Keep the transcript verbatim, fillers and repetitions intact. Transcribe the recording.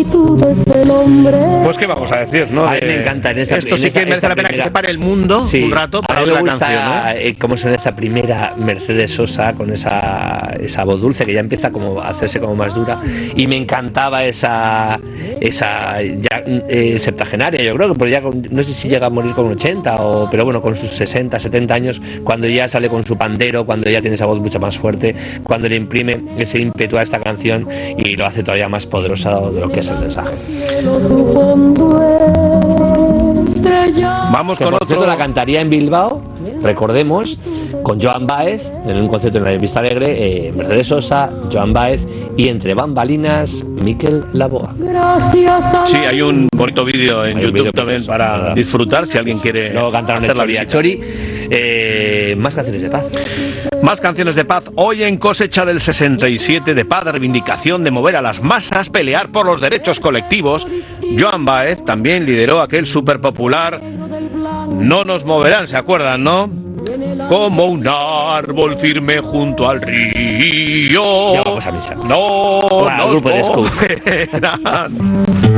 Pues qué vamos a decir, ¿no? A mí me encanta en esta, esto en sí esta, que merece la pena primera, que se pare el mundo sí, un rato para a mí oír me la gusta, canción, ¿no? eh, cómo suena esta primera Mercedes Sosa con esa, esa voz dulce que ya empieza como a hacerse como más dura, y me encantaba esa esa ya eh, septagenaria, yo creo que pues ya con, no sé si llega a morir con ochenta o, pero bueno, con sus sesenta, setenta años, cuando ya sale con su pandero, cuando ya tiene esa voz mucho más fuerte, cuando le imprime ese ímpetu a esta canción y lo hace todavía más poderosa de lo que es el mensaje. Vamos que con por otro. cierto la cantaría en Bilbao, recordemos, con Joan Baez en un concierto en la Vista Alegre, eh, Mercedes Sosa, Joan Baez y entre bambalinas Mikel Laboa. Sí, hay un bonito vídeo en hay YouTube vídeo también precioso, para ¿verdad? disfrutar si alguien sí, sí. quiere. Luego cantaron el Chori a Chori. Eh, más canciones de paz. Más canciones de paz. Hoy en Cosecha del sesenta y siete, de paz, de reivindicación, de mover a las masas, pelear por los derechos colectivos. Joan Baez también lideró aquel súper popular No nos moverán, ¿se acuerdan, no? Como un árbol firme junto al río. Ya vamos a misa. No bueno, nos grupo de moverán.